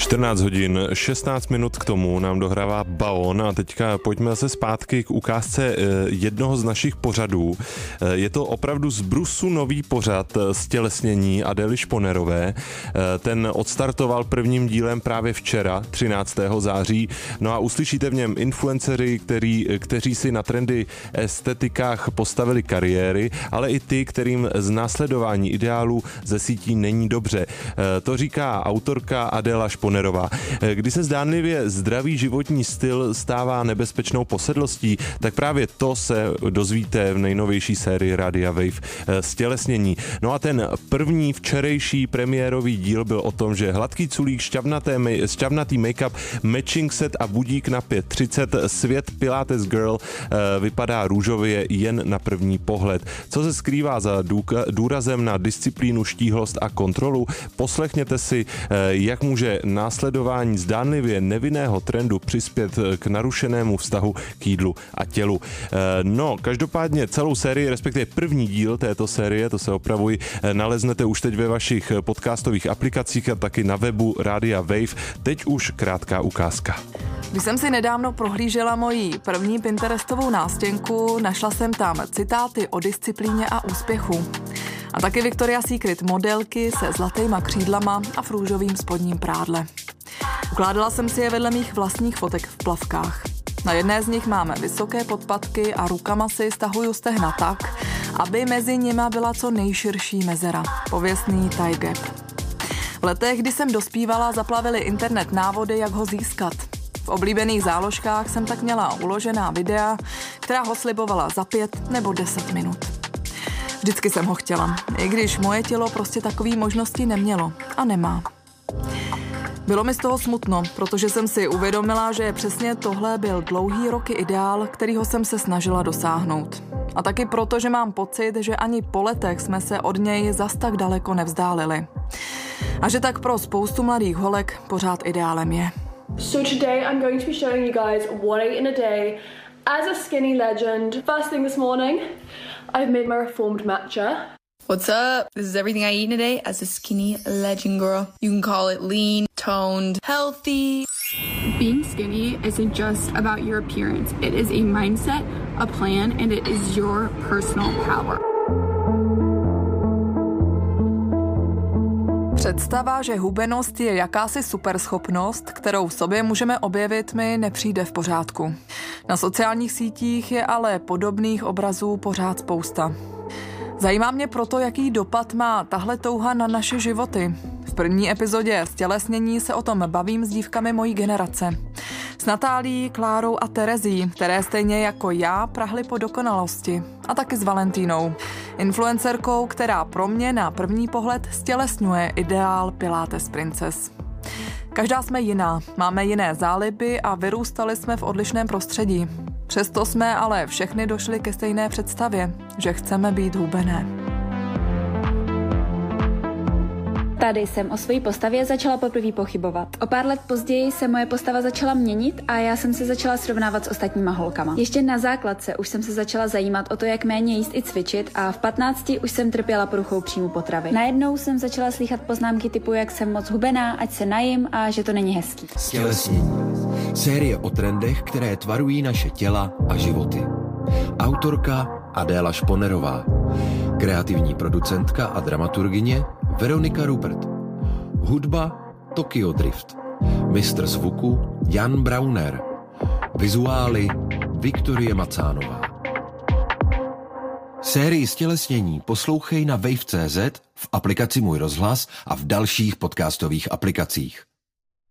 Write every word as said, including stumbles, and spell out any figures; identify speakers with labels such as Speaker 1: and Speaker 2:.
Speaker 1: čtrnáct hodin šestnáct minut k tomu nám dohrává Baon a teďka pojďme zase zpátky k ukázce jednoho z našich pořadů. Je to opravdu z brusu nový pořad Stělesnění Adély Šponerové. Ten odstartoval prvním dílem právě včera, třináctého září. No a uslyšíte v něm influencery, který, kteří si na trendy estetikách postavili kariéry, ale i ty, kterým z následování ideálů ze sítí není dobře. To říká autorka Adéla Šponerová. Kdy se zdánlivě zdravý životní styl stává nebezpečnou posedlostí, tak právě to se dozvíte v nejnovější sérii Radia Wave Stělesnění. No a ten první včerejší premiérový díl byl o tom, že hladký culík, šťavnaté, šťavnatý make-up, matching set a budík na pět třicet, svět Pilates Girl vypadá růžově jen na první pohled. Co se skrývá za důrazem na disciplínu, štíhlost a kontrolu? Poslechněte si, jak může následování zdánlivě nevinného trendu přispět k narušenému vztahu k jídlu a tělu. No, každopádně celou sérii, respektive první díl této série, to se opravuji, naleznete už teď ve vašich podcastových aplikacích a taky na webu Rádia Wave. Teď už krátká ukázka.
Speaker 2: Když jsem si nedávno prohlížela moji první Pinterestovou nástěnku, našla jsem tam citáty o disciplíně a úspěchu. A taky Victoria's Secret modelky se zlatýma křídlama a v růžovým spodním prádle. Ukládala jsem si je vedle mých vlastních fotek v plavkách. Na jedné z nich máme vysoké podpatky a rukama si stahuju stehna tak, aby mezi nima byla co nejširší mezera. Pověstný tie gap. V letech, kdy jsem dospívala, zaplavily internet návody, jak ho získat. V oblíbených záložkách jsem tak měla uložená videa, která ho slibovala za pět nebo deset minut. Vždycky jsem ho chtěla, i když moje tělo prostě takové možnosti nemělo a nemá. Bylo mi z toho smutno, protože jsem si uvědomila, že přesně tohle byl dlouhý roky ideál, kterýho jsem se snažila dosáhnout. A taky proto, že mám pocit, že ani po letech jsme se od něj zas tak daleko nevzdálili. A že tak pro spoustu mladých holek pořád ideálem je.
Speaker 3: So today I'm going to be showing you guys what I eat in a day as a skinny legend. First thing this morning, I've made my reformed matcha.
Speaker 4: What's up? This is everything I eat in a day as a skinny legend girl. You can call it lean, toned, healthy.
Speaker 5: Being skinny isn't just about your appearance. It is a mindset, a plan, and it is your personal power.
Speaker 2: Představa, že hubenost je jakási superschopnost, kterou v sobě můžeme objevit, mi nepřijde v pořádku. Na sociálních sítích je ale podobných obrazů pořád spousta. Zajímá mě proto, jaký dopad má tahle touha na naše životy. V první epizodě Stělesnění se o tom bavím s dívkami mojí generace. S Natálií, Klárou a Terezí, které stejně jako já prahly po dokonalosti. A taky s Valentínou, influencerkou, která pro mě na první pohled stělesňuje ideál Pilates Princess. Každá jsme jiná, máme jiné záliby a vyrůstali jsme v odlišném prostředí. Přesto jsme ale všechny došli ke stejné představě, že chceme být hubené.
Speaker 6: Tady jsem o své postavě začala poprvé pochybovat. O pár let později se moje postava začala měnit a já jsem se začala srovnávat s ostatníma holkama. Ještě na základce už jsem se začala zajímat o to, jak méně jíst i cvičit a v patnácti už jsem trpěla poruchou příjmu potravy. Najednou jsem začala slýchat poznámky typu, jak jsem moc hubená, ať se najím a že to není hezký.
Speaker 7: Stělesnění. Série o trendech, které tvarují naše těla a životy. Autorka Adéla Šponerová. Kreativní producentka a dramaturgyně Veronika Rupert. Hudba Tokyo Drift. Mistr zvuku Jan Brauner. Vizuály Viktorie Macánová. Sérii Stělesnění poslouchej na wave tečka cé zet, v aplikaci Můj rozhlas a v dalších podcastových aplikacích.